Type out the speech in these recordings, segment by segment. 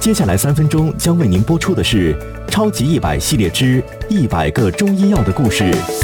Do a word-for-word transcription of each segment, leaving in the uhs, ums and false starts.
接下来三分钟将为您播出的是《超级一百系列之一百个中医药的故事》。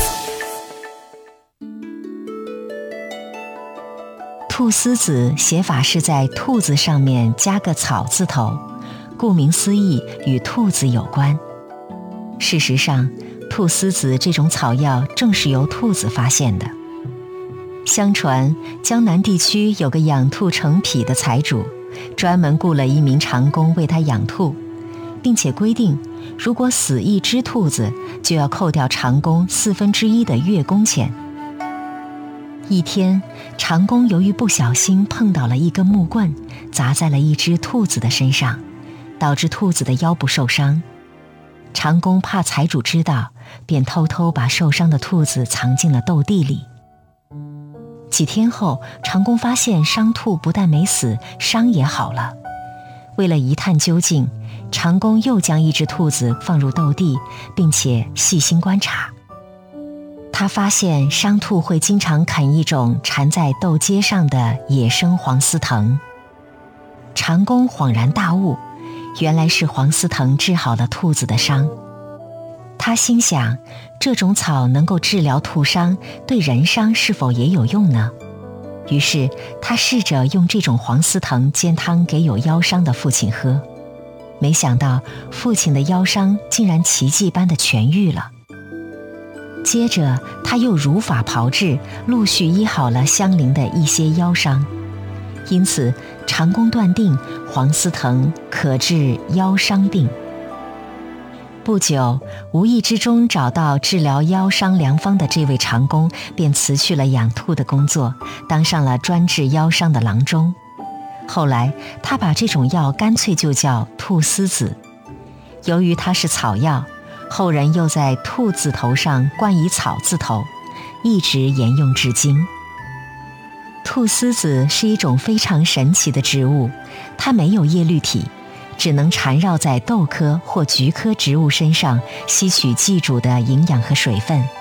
菟丝子写法是在兔子上面加个草字头，顾名思义，与兔子有关。事实上，菟丝子这种草药正是由兔子发现的。相传江南地区有个养兔成癖的财主，专门雇了一名长工为他养兔，并且规定，如果死一只兔子，就要扣掉长工四分之一的月工钱。一天，长工由于不小心碰倒了一根木棍，砸在了一只兔子的身上，导致兔子的腰部受伤。长工怕财主知道，便偷偷把受伤的兔子藏进了豆地里。几天后，长工发现伤兔不但没死，伤也好了。为了一探究竟，长工又将一只兔子放入豆地，并且细心观察。他发现伤兔会经常啃一种缠在豆秸上的野生黄丝藤。长工恍然大悟，原来是黄丝藤治好了兔子的伤。他心想，这种草能够治疗兔伤，对人伤是否也有用呢？于是他试着用这种黄丝藤煎汤给有腰伤的父亲喝，没想到父亲的腰伤竟然奇迹般的痊愈了。接着他又如法炮制，陆续医好了相邻的一些腰伤。因此长工断定黄丝藤可治腰伤病。不久，无意之中找到治疗腰伤良方的这位长工便辞去了养兔的工作，当上了专治腰伤的郎中。后来他把这种药干脆就叫菟丝子。由于它是草药，后人又在兔字头上冠以草字头，一直沿用至今。菟丝子是一种非常神奇的植物，它没有叶绿体，只能缠绕在豆科或菊科植物身上，吸取寄主的营养和水分。